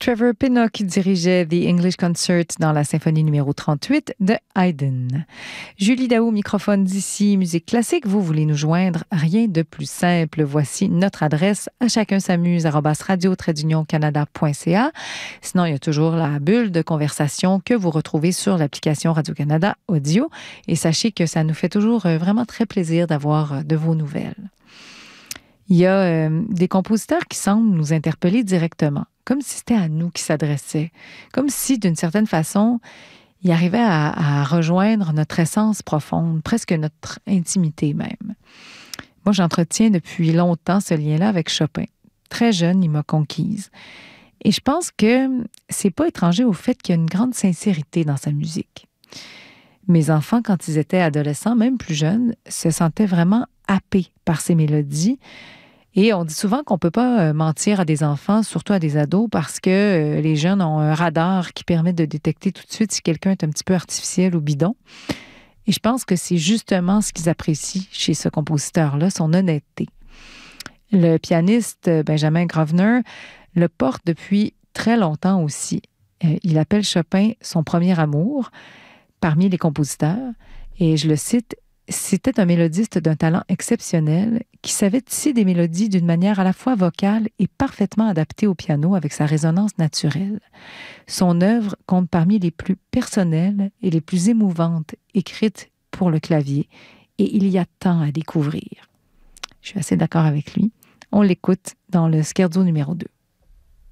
Trevor Pinnock dirigeait The English Concert dans la symphonie numéro 38 de Haydn. Julie Daou, microphone d'ici, musique classique. Vous voulez nous joindre? Rien de plus simple. Voici notre adresse à chacun s'amuse @radio-canada.ca. Sinon, il y a toujours la bulle de conversation que vous retrouvez sur l'application Radio-Canada Audio. Et sachez que ça nous fait toujours vraiment très plaisir d'avoir de vos nouvelles. Il y a des compositeurs qui semblent nous interpeller directement, comme si c'était à nous qu'ils s'adressaient, comme si, d'une certaine façon, ils arrivaient à rejoindre notre essence profonde, presque notre intimité même. Moi, j'entretiens depuis longtemps ce lien-là avec Chopin. Très jeune, il m'a conquise. Et je pense que c'est pas étranger au fait qu'il y a une grande sincérité dans sa musique. Mes enfants, quand ils étaient adolescents, même plus jeunes, se sentaient vraiment happés par ces mélodies. Et on dit souvent qu'on ne peut pas mentir à des enfants, surtout à des ados, parce que les jeunes ont un radar qui permet de détecter tout de suite si quelqu'un est un petit peu artificiel ou bidon. Et je pense que c'est justement ce qu'ils apprécient chez ce compositeur-là, son honnêteté. Le pianiste Benjamin Grosvenor le porte depuis très longtemps aussi. Il appelle Chopin son premier amour parmi les compositeurs. Et je le cite, « C'était un mélodiste d'un talent exceptionnel qui savait tisser des mélodies d'une manière à la fois vocale et parfaitement adaptée au piano avec sa résonance naturelle. Son œuvre compte parmi les plus personnelles et les plus émouvantes écrites pour le clavier et il y a tant à découvrir. » Je suis assez d'accord avec lui. On l'écoute dans le Scherzo numéro 2.